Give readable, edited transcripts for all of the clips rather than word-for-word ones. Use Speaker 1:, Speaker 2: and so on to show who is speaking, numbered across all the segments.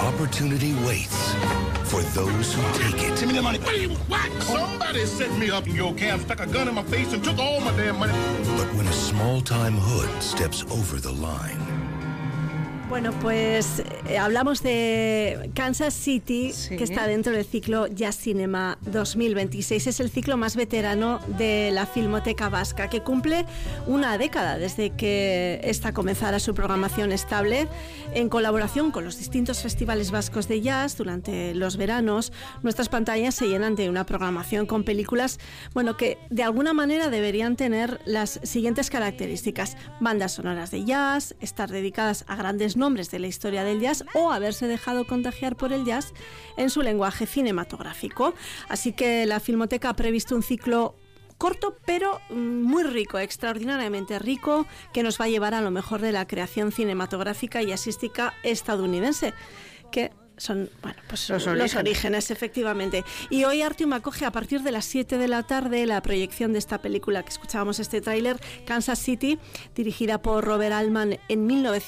Speaker 1: Opportunity waits for those who take it.
Speaker 2: Give me the money. Wait, what? Somebody set me up in your cab, stuck a gun in my face, and took all my damn money.
Speaker 1: But when a small-time hood steps over the line.
Speaker 3: Bueno, pues hablamos de Kansas City, sí, que está dentro del ciclo Jazz Cinema 2026. Es el ciclo más veterano de la Filmoteca Vasca, que cumple una década desde que esta comenzara su programación estable. En colaboración con los distintos festivales vascos de jazz durante los veranos, nuestras pantallas se llenan de una programación con películas, bueno, que de alguna manera deberían tener las siguientes características: bandas sonoras de jazz, estar dedicadas a grandes nombres de la historia del jazz o haberse dejado contagiar por el jazz en su lenguaje cinematográfico. Así que la Filmoteca ha previsto un ciclo corto pero muy rico, extraordinariamente rico, que nos va a llevar a lo mejor de la creación cinematográfica y jazzística estadounidense, que son, bueno, pues los orígenes, efectivamente. Y hoy Artium acoge a partir de las 7 de la tarde la proyección de esta película que escuchábamos, este tráiler, Kansas City, dirigida por Robert Altman en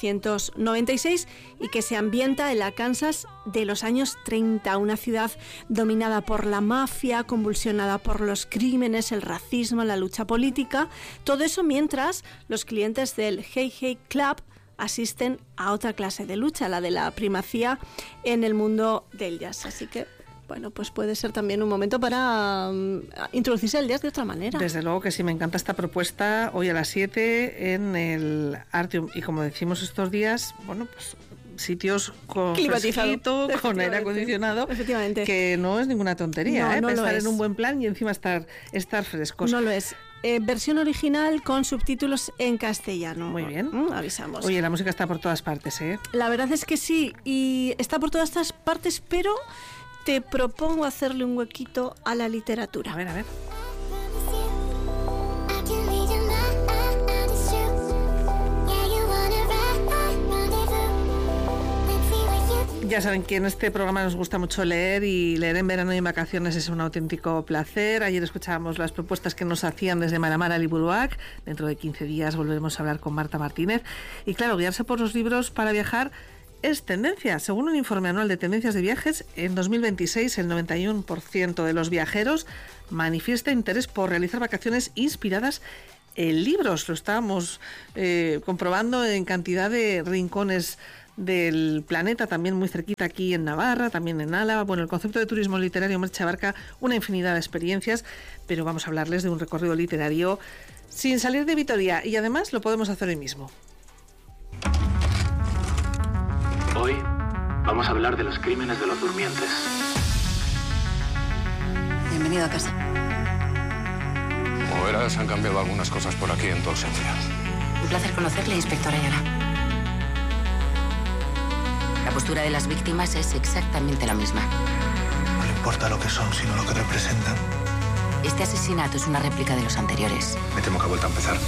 Speaker 3: 1996 y que se ambienta en la Kansas de los años 30, una ciudad dominada por la mafia, convulsionada por los crímenes, el racismo, la lucha política. Todo eso mientras los clientes del Hey Hey Club asisten a otra clase de lucha, la de la primacía en el mundo del jazz. Así que, bueno, pues puede ser también un momento para introducirse al jazz de otra manera.
Speaker 4: Desde luego que sí, me encanta esta propuesta. Hoy a las 7 en el Artium. Y como decimos estos días, bueno, pues sitios con fresquito, con aire acondicionado, efectivamente, que no es ninguna tontería, no estar en un buen plan y encima estar frescos.
Speaker 3: No lo es. Versión original con subtítulos en castellano.
Speaker 4: Muy bien.
Speaker 3: Avisamos.
Speaker 4: Oye, la música está por todas partes, ¿eh?
Speaker 3: La verdad es que sí, y está por todas estas partes, pero te propongo hacerle un huequito a la literatura.
Speaker 4: A ver. Ya saben que en este programa nos gusta mucho leer, y leer en verano y en vacaciones es un auténtico placer. Ayer escuchábamos las propuestas que nos hacían desde Maramara Liburuac. Dentro de 15 días volveremos a hablar con Marta Martínez. Y claro, guiarse por los libros para viajar es tendencia. Según un informe anual de tendencias de viajes, en 2026 el 91% de los viajeros manifiesta interés por realizar vacaciones inspiradas en libros. Lo estábamos comprobando en cantidad de rincones del planeta, también muy cerquita aquí en Navarra, también en Álava. Bueno, el concepto de turismo literario marcha abarca una infinidad de experiencias, pero vamos a hablarles de un recorrido literario sin salir de Vitoria, y además lo podemos hacer hoy mismo.
Speaker 5: Hoy vamos a hablar de los crímenes de los durmientes.
Speaker 6: Bienvenido a casa.
Speaker 7: Como verás, han cambiado algunas cosas por aquí en tu ausencia.
Speaker 6: Un placer conocerle, inspector Ayala. La postura de las víctimas es exactamente la misma.
Speaker 8: No le importa lo que son, sino lo que representan.
Speaker 6: Este asesinato es una réplica de los anteriores.
Speaker 7: Me temo que ha vuelto a empezar.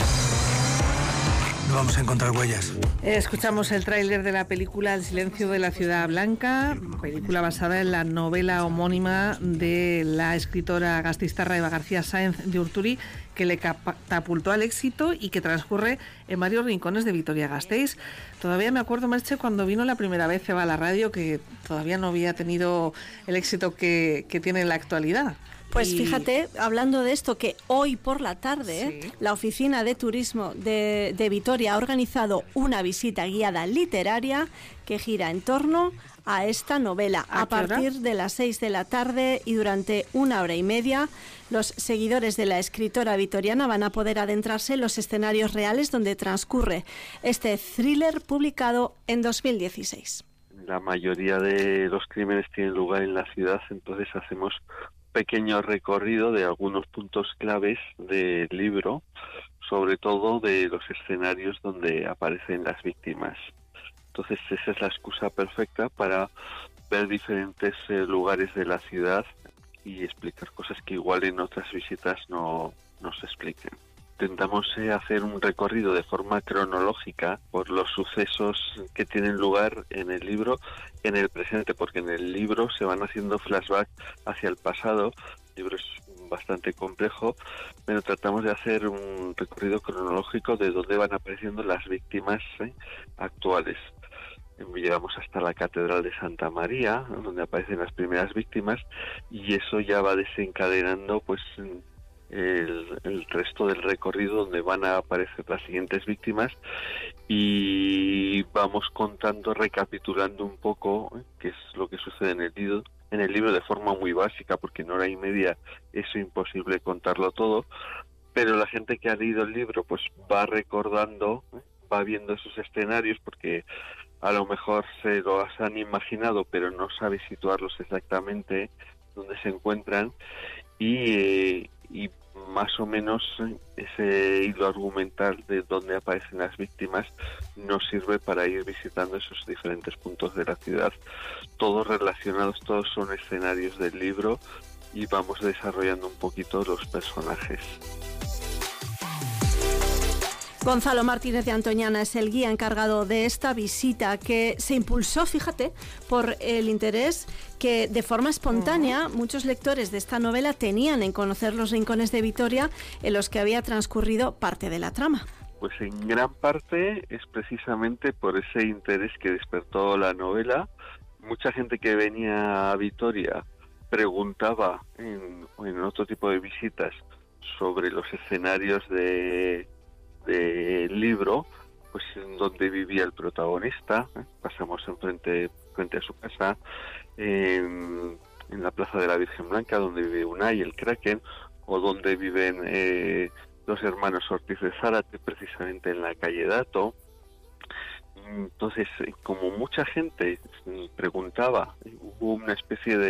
Speaker 8: No vamos a encontrar huellas.
Speaker 4: Escuchamos el tráiler de la película El silencio de la ciudad blanca, película basada en la novela homónima de la escritora gasteiztarra Eva García Sáenz de Urturi, que le catapultó al éxito y que transcurre en varios rincones de Vitoria-Gasteiz. Todavía me acuerdo, Merche, cuando vino la primera vez Eva a la radio, que todavía no había tenido el éxito que tiene en la actualidad.
Speaker 3: Pues fíjate, hablando de esto, que hoy por la tarde, sí, la Oficina de Turismo de Vitoria ha organizado una visita guiada literaria que gira en torno a esta novela. A partir de las 6 de la tarde y durante 1 hora y media, los seguidores de la escritora vitoriana van a poder adentrarse en los escenarios reales donde transcurre este thriller publicado en 2016.
Speaker 9: La mayoría de los crímenes tienen lugar en la ciudad, entonces hacemos pequeño recorrido de algunos puntos claves del libro, sobre todo de los escenarios donde aparecen las víctimas. Entonces esa es la excusa perfecta para ver diferentes lugares de la ciudad y explicar cosas que igual en otras visitas no se expliquen. Intentamos hacer un recorrido de forma cronológica por los sucesos que tienen lugar en el libro, en el presente, porque en el libro se van haciendo flashbacks hacia el pasado. El libro es bastante complejo, pero tratamos de hacer un recorrido cronológico de dónde van apareciendo las víctimas actuales. llegamos hasta la Catedral de Santa María, donde aparecen las primeras víctimas, y eso ya va desencadenando pues el resto del recorrido, donde van a aparecer las siguientes víctimas, y vamos contando, recapitulando un poco qué es lo que sucede en el libro de forma muy básica, porque en hora y media es imposible contarlo todo, pero la gente que ha leído el libro pues va recordando, va viendo esos escenarios, porque a lo mejor se los han imaginado, pero no sabe situarlos exactamente donde se encuentran, y más o menos ese hilo argumental de dónde aparecen las víctimas nos sirve para ir visitando esos diferentes puntos de la ciudad, todos relacionados, todos son escenarios del libro, y vamos desarrollando un poquito los personajes.
Speaker 3: Gonzalo Martínez de Antoñana es el guía encargado de esta visita, que se impulsó, fíjate, por el interés que de forma espontánea muchos lectores de esta novela tenían en conocer los rincones de Vitoria en los que había transcurrido parte de la trama.
Speaker 9: Pues en gran parte es precisamente por ese interés que despertó la novela. Mucha gente que venía a Vitoria preguntaba en otro tipo de visitas sobre los escenarios del libro, pues en donde vivía el protagonista. Pasamos frente a su casa, en la Plaza de la Virgen Blanca, donde vive Unai, el Kraken, o donde viven los hermanos Ortiz de Zárate, precisamente en la calle Dato. Entonces, como mucha gente preguntaba, hubo una especie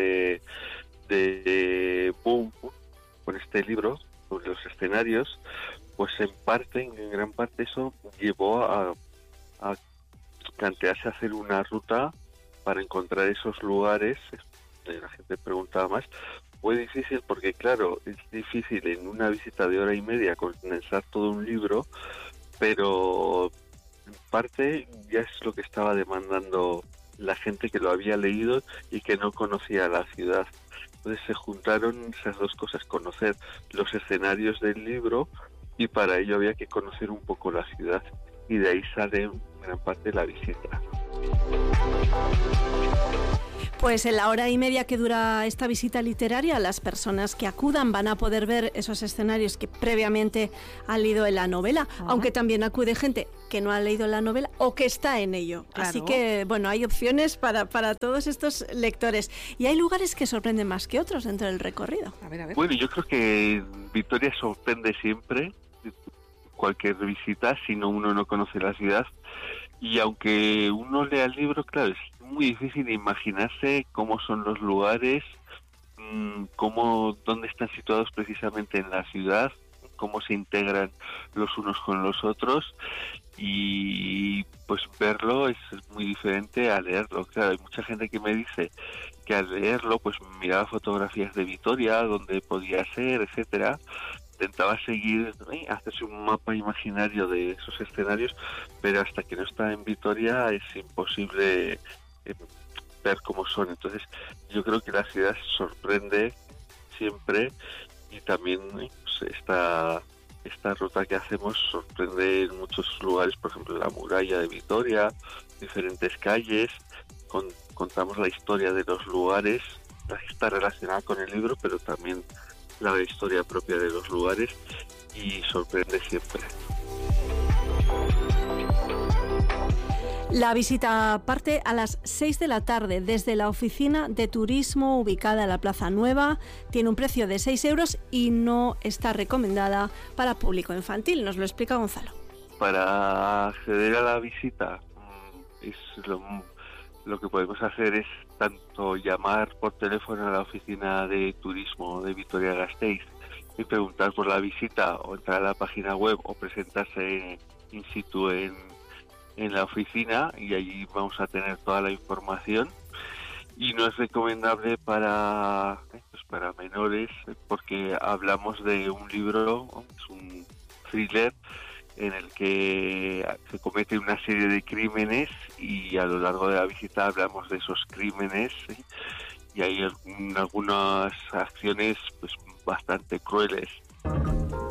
Speaker 9: de boom con este libro sobre los escenarios, pues en gran parte eso llevó a plantearse hacer una ruta para encontrar esos lugares. La gente preguntaba más. Fue difícil porque, claro, es difícil en una visita de hora y media condensar todo un libro, pero en parte ya es lo que estaba demandando la gente que lo había leído y que no conocía la ciudad. Entonces se juntaron esas dos cosas, conocer los escenarios del libro, y para ello había que conocer un poco la ciudad, y de ahí sale en gran parte la visita.
Speaker 3: Pues en la hora y media que dura esta visita literaria, las personas que acudan van a poder ver esos escenarios que previamente han leído en la novela, aunque también acude gente que no ha leído la novela o que está en ello. Claro. Así que, bueno, hay opciones para todos estos lectores. Y hay lugares que sorprenden más que otros dentro del recorrido.
Speaker 4: A ver.
Speaker 9: Bueno, yo creo que Vitoria sorprende siempre, cualquier visita, si uno no conoce la ciudad. Y aunque uno lea el libro, claro, es muy difícil imaginarse cómo son los lugares, dónde están situados precisamente en la ciudad, cómo se integran los unos con los otros, y pues verlo es muy diferente a leerlo. Claro, hay mucha gente que me dice que al leerlo pues miraba fotografías de Vitoria, donde podía ser, etcétera. Intentaba seguir, hacerse un mapa imaginario de esos escenarios, pero hasta que no está en Vitoria es imposible ver cómo son. Entonces yo creo que la ciudad sorprende siempre, y también esta ruta que hacemos sorprende en muchos lugares, por ejemplo la muralla de Vitoria, diferentes calles, contamos la historia de los lugares, está relacionada con el libro, pero también la historia propia de los lugares, y sorprende siempre.
Speaker 3: La visita parte a las 6 de la tarde desde la oficina de turismo ubicada en la Plaza Nueva. Tiene un precio de 6 euros y no está recomendada para público infantil. Nos lo explica Gonzalo.
Speaker 9: Para acceder a la visita, lo que podemos hacer es tanto llamar por teléfono a la oficina de turismo de Vitoria-Gasteiz y preguntar por la visita, o entrar a la página web, o presentarse in situ en la oficina, y allí vamos a tener toda la información. Y no es recomendable para menores, porque hablamos de un libro, es un thriller en el que se comete una serie de crímenes, y a lo largo de la visita hablamos de esos crímenes, y hay algunas acciones pues bastante crueles.